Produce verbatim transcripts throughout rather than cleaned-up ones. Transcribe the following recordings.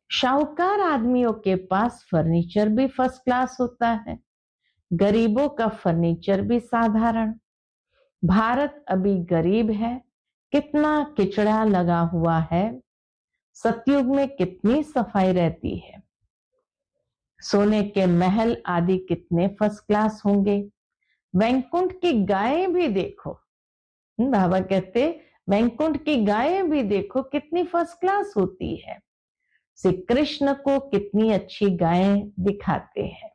शाहूकार आदमियों के पास फर्नीचर भी फर्स्ट क्लास होता है, गरीबों का फर्नीचर भी साधारण। भारत अभी गरीब है, कितना किचड़ा लगा हुआ है। सतयुग में कितनी सफाई रहती है। सोने के महल आदि कितने फर्स्ट क्लास होंगे। वैकुंठ की गायें भी देखो, बाबा कहते वैकुंठ की गायें भी देखो कितनी फर्स्ट क्लास होती है। श्री कृष्ण को कितनी अच्छी गायें दिखाते हैं।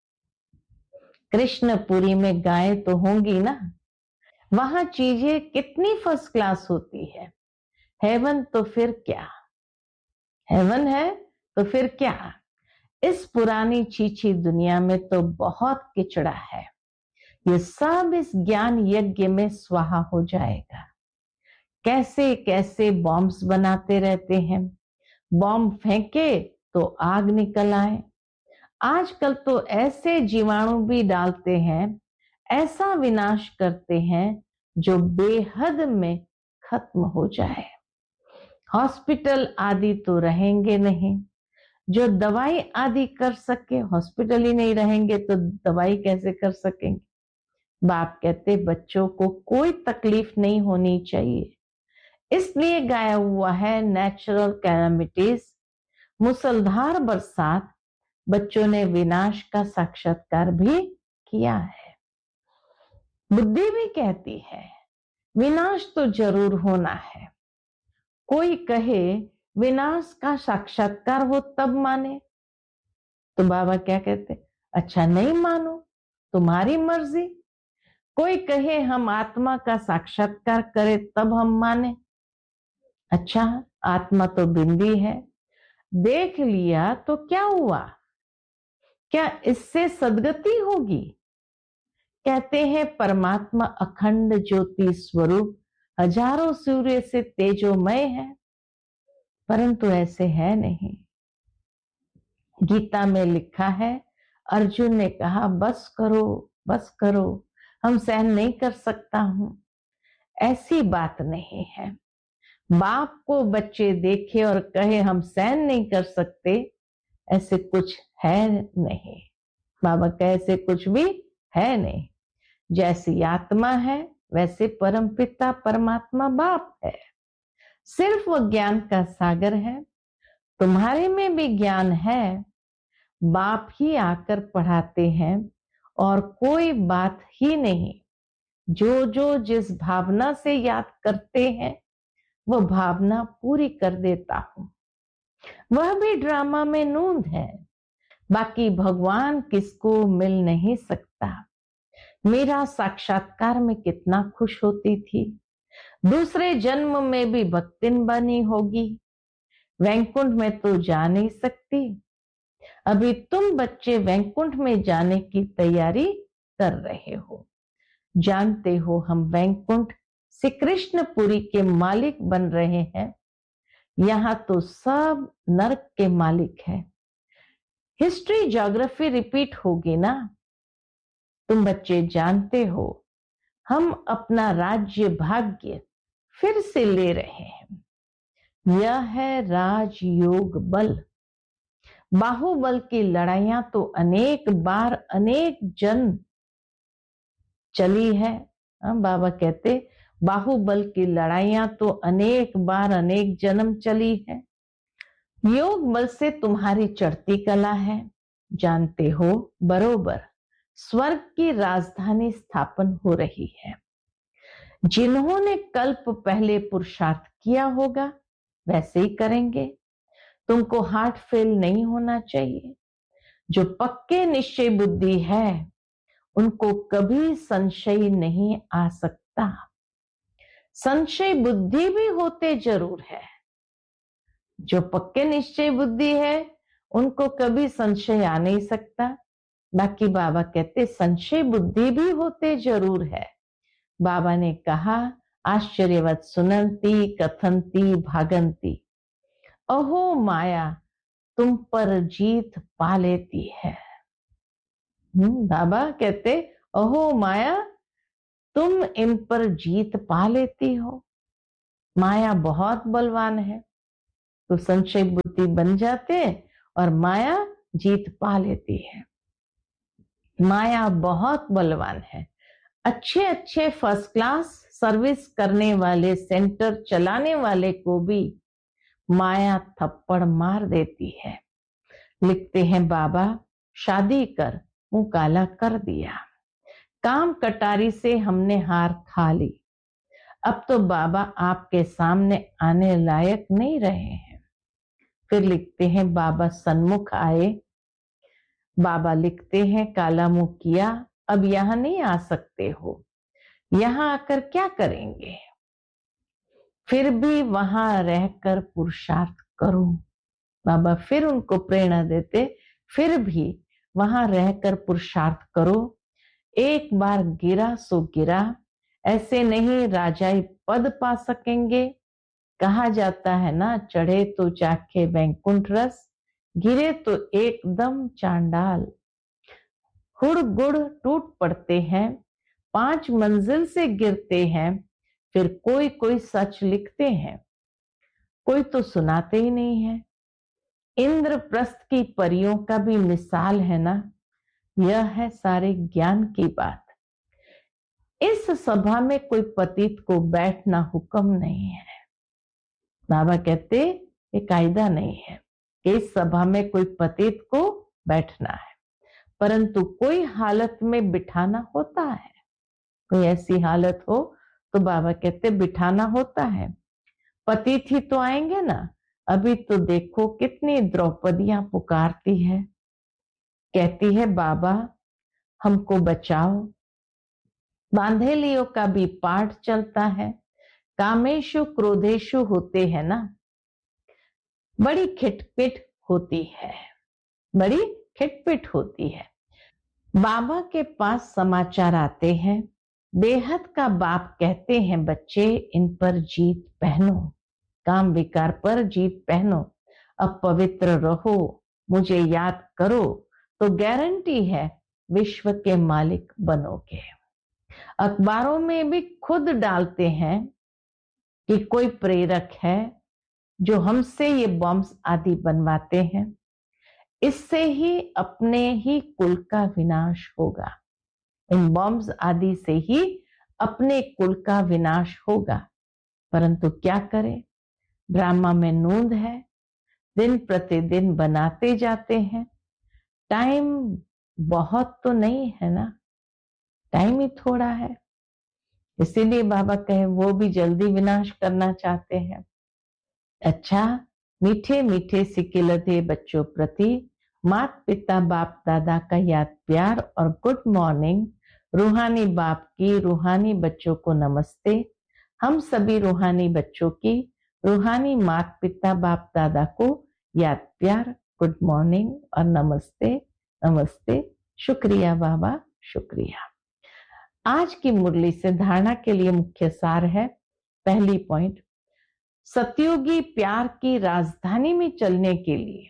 कृष्णपुरी में गायें तो होंगी ना, वहां चीजें कितनी फर्स्ट क्लास होती है। हेवन तो फिर क्या, हेवन है तो फिर क्या। इस पुरानी चीची दुनिया में तो बहुत किचड़ा है। ये सब इस ज्ञान यज्ञ में स्वाहा हो जाएगा। कैसे कैसे बॉम्ब्स बनाते रहते हैं, बॉम्ब फेंके तो आग निकल आए। आजकल तो ऐसे जीवाणु भी डालते हैं, ऐसा विनाश करते हैं जो बेहद में खत्म हो जाए। हॉस्पिटल आदि तो रहेंगे नहीं, जो दवाई आदि कर सके। हॉस्पिटल ही नहीं रहेंगे तो दवाई कैसे कर सकेंगे। बाप कहते बच्चों को कोई तकलीफ नहीं होनी चाहिए, इसलिए गाया हुआ है नेचुरल कैलामिटीज, मूसलधार बरसात। बच्चों ने विनाश का साक्षात्कार भी किया है। बुद्धि भी कहती है विनाश तो जरूर होना है। कोई कहे विनाश का साक्षात्कार हो तब माने, तो बाबा क्या कहते, अच्छा नहीं मानो, तुम्हारी मर्जी। कोई कहे हम आत्मा का साक्षात्कार करें तब हम माने, अच्छा आत्मा तो बिंदी है, देख लिया तो क्या हुआ, क्या इससे सदगति होगी। कहते हैं परमात्मा अखंड ज्योति स्वरूप हजारों सूर्य से तेजोमय है, परंतु ऐसे है नहीं। गीता में लिखा है, अर्जुन ने कहा बस करो बस करो, हम सहन नहीं कर सकता हूं। ऐसी बात नहीं है। बाप को बच्चे देखे और कहे हम सहन नहीं कर सकते, ऐसे कुछ है नहीं। बाबा कहे ऐसे कुछ भी है नहीं। जैसी आत्मा है वैसे परम पिता परमात्मा बाप है। सिर्फ वो ज्ञान का सागर है। तुम्हारे में भी ज्ञान है, बाप ही आकर पढ़ाते हैं और कोई बात ही नहीं। जो जो जिस भावना से याद करते हैं वो भावना पूरी कर देता हूं। वह भी ड्रामा में नूंद है, बाकी भगवान किसको मिल नहीं सकता। मेरा साक्षात्कार में कितना खुश होती थी। दूसरे जन्म में भी भक्तिन बनी होगी। वैकुंठ में तो जा नहीं सकती। अभी तुम बच्चे वैकुंठ में जाने की तैयारी कर रहे हो। जानते हो हम वैकुंठ श्री कृष्णपुरी के मालिक बन रहे हैं। यहां तो सब नरक के मालिक है। हिस्ट्री ज्योग्राफी रिपीट होगी ना। तुम बच्चे जानते हो हम अपना राज्य भाग्य फिर से ले रहे हैं। यह है राजयोग बल। बाहुबल की लड़ाइयां तो अनेक बार अनेक जन्म चली है। बाबा कहते बाहुबल की लड़ाइयां तो अनेक बार अनेक जन्म चली है। योग बल से तुम्हारी चढ़ती कला है। जानते हो बरोबर स्वर्ग की राजधानी स्थापन हो रही है। जिन्होंने कल्प पहले पुरुषार्थ किया होगा वैसे ही करेंगे। तुमको हार्ट फेल नहीं होना चाहिए। जो पक्के निश्चय बुद्धि है उनको कभी संशय नहीं आ सकता। संशय बुद्धि भी होते जरूर है। जो पक्के निश्चय बुद्धि है उनको कभी संशय आ नहीं सकता। बाकी बाबा कहते संशय बुद्धि भी होते जरूर है। बाबा ने कहा आश्चर्यवत सुनंती कथंती भागंती, अहो माया तुम पर जीत पा लेती है। बाबा कहते अहो माया तुम इन पर जीत पा लेती हो। माया बहुत बलवान है। तो संशय बुद्धि बन जाते हैं और माया जीत पा लेती है। माया बहुत बलवान है। अच्छे अच्छे फर्स्ट क्लास सर्विस करने वाले, सेंटर चलाने वाले को भी माया थप्पड़ मार देती है। लिखते हैं बाबा, शादी कर मुंह काला कर दिया, काम कटारी से हमने हार खा ली, अब तो बाबा आपके सामने आने लायक नहीं रहे हैं। फिर लिखते हैं बाबा सन्मुख आए। बाबा लिखते हैं काला मुंह किया, अब यहां नहीं आ सकते हो, यहां आकर क्या करेंगे, फिर भी वहां रहकर पुरुषार्थ करो। बाबा फिर उनको प्रेरणा देते, फिर भी वहां रहकर पुरुषार्थ करो, एक बार गिरा सो गिरा, ऐसे नहीं राजाई पद पा सकेंगे। कहा जाता है ना, चढ़े तो चाखे वैकुंठ रस, गिरे तो एकदम चांडाल। हुड़ गुड़ टूट पड़ते हैं, पांच मंजिल से गिरते हैं, फिर कोई कोई सच लिखते हैं, कोई तो सुनाते ही नहीं है। इंद्रप्रस्थ की परियों का भी मिसाल है ना, यह है सारे ज्ञान की बात। इस सभा में कोई पतित को बैठना हुक्म नहीं है। बाबा कहते ये कायदा नहीं है कि इस सभा में कोई पतित को बैठना है, परंतु कोई हालत में बिठाना होता है। कोई ऐसी हालत हो तो बाबा कहते बिठाना होता है। पतित ही तो आएंगे ना। अभी तो देखो कितनी द्रौपदियां पुकारती है, कहती है बाबा हमको बचाओ। बांधेलियों का भी पाठ चलता है, कामेशु क्रोधेशु होते हैं ना, बड़ी खिटपिट होती है, बड़ी खिटपिट होती है। बाबा के पास समाचार आते हैं, बेहद का बाप कहते हैं बच्चे इन पर जीत पहनो, काम विकार पर जीत पहनो, अब पवित्र रहो, मुझे याद करो, तो गारंटी है विश्व के मालिक बनोगे। अखबारों में भी खुद डालते हैं कि कोई प्रेरक है जो हमसे ये बॉम्ब्स आदि बनवाते हैं, इससे ही अपने ही कुल का विनाश होगा। इन बॉम्ब्स आदि से ही अपने कुल का विनाश होगा। परंतु क्या करें, ड्रामा में नूंद है, दिन प्रतिदिन बनाते जाते हैं। टाइम बहुत तो नहीं है ना, टाइम ही थोड़ा है, इसीलिए बाबा कहे वो भी जल्दी विनाश करना चाहते हैं। अच्छा, मीठे मीठे सिकिलते बच्चों प्रति माता पिता बाप दादा का याद प्यार और गुड मॉर्निंग। रूहानी बाप की रूहानी बच्चों को नमस्ते। हम सभी रूहानी बच्चों की रूहानी माता पिता बाप दादा को याद प्यार, गुड मॉर्निंग और नमस्ते नमस्ते। शुक्रिया बाबा, शुक्रिया। आज की मुरली से धारणा के लिए मुख्य सार है, पहली पॉइंट, सतयुगी प्यार की राजधानी में चलने के लिए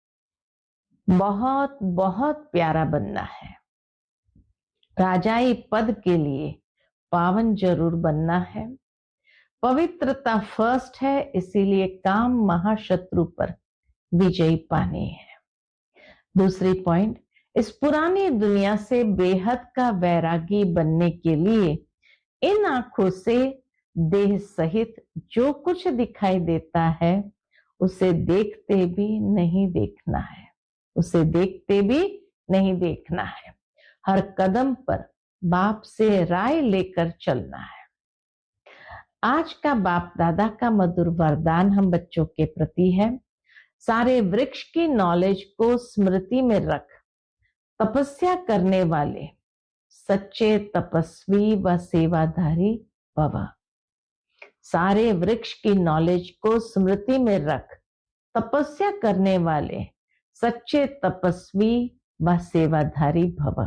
बहुत बहुत प्यारा बनना है। राजाई पद के लिए पावन जरूर बनना है। पवित्रता फर्स्ट है, इसीलिए काम महाशत्रु पर विजयी पानी है। दूसरी पॉइंट, इस पुरानी दुनिया से बेहद का वैरागी बनने के लिए इन आंखों से देह सहित जो कुछ दिखाई देता है उसे देखते भी नहीं देखना है, उसे देखते भी नहीं देखना है। हर कदम पर बाप से राय लेकर चलना है। आज का बाप दादा का मधुर वरदान हम बच्चों के प्रति है, सारे वृक्ष की नॉलेज को स्मृति में रख तपस्या करने वाले सच्चे तपस्वी व सेवाधारी भव। सारे वृक्ष की नॉलेज को स्मृति में रख तपस्या करने वाले सच्चे तपस्वी व सेवाधारी भव।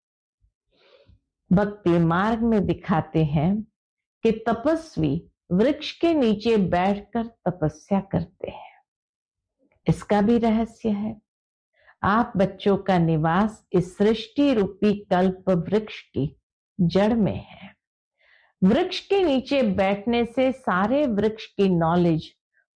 भक्ति मार्ग में दिखाते हैं कि तपस्वी वृक्ष के नीचे बैठकर तपस्या करते हैं। इसका भी रहस्य है। आप बच्चों का निवास इस सृष्टि रूपी कल्प वृक्ष की जड़ में है। वृक्ष के नीचे बैठने से सारे वृक्ष की नॉलेज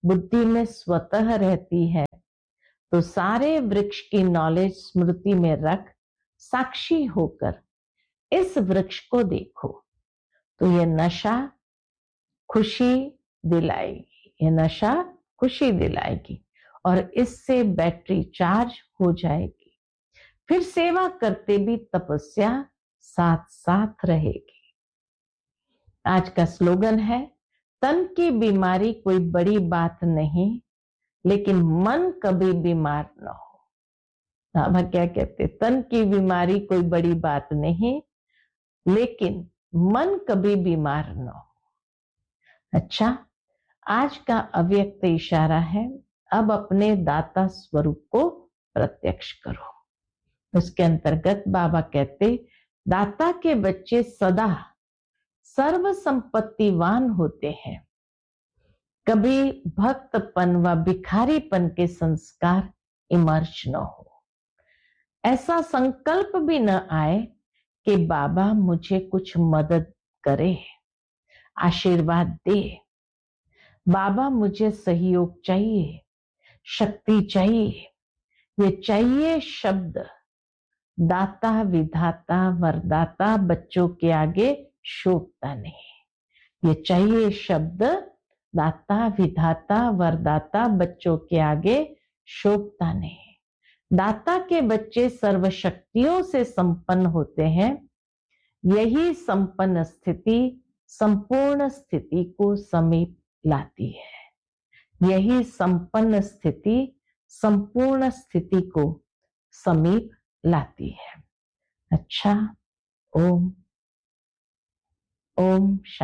बुद्धि में स्वतः रहती है, तो सारे वृक्ष की नॉलेज स्मृति में रख साक्षी होकर इस वृक्ष को देखो, तो ये नशा खुशी दिलाएगी, ये नशा खुशी दिलाएगी और इससे बैटरी चार्ज हो जाएगी। फिर सेवा करते भी तपस्या साथ साथ रहेगी। आज का स्लोगन है, तन की बीमारी कोई बड़ी बात नहीं, लेकिन मन कभी बीमार न हो। बाबा क्या कहते, तन की बीमारी कोई बड़ी बात नहीं, लेकिन मन कभी बीमार न हो। अच्छा, आज का अव्यक्त इशारा है, अब अपने दाता स्वरूप को प्रत्यक्ष करो। उसके अंतर्गत बाबा कहते, दाता के बच्चे सदा सर्व संपत्तिवान होते हैं। कभी भक्तपन व भिखारीपन के संस्कार इमर्ज न हो। ऐसा संकल्प भी न आए कि बाबा मुझे कुछ मदद करे, आशीर्वाद दे। बाबा मुझे सहयोग चाहिए, शक्ति चाहिए। ये चाहिए शब्द दाता विधाता वरदाता बच्चों के आगे शोभता नहीं। ये चाहिए शब्द दाता विधाता वरदाता बच्चों के आगे शोभता नहीं। दाता के बच्चे सर्व शक्तियों से संपन्न होते हैं। यही संपन्न स्थिति संपूर्ण स्थिति को समीप लाती है। यही संपन्न स्थिति संपूर्ण स्थिति को समीप लाती है। अच्छा, ओम ओम शांति।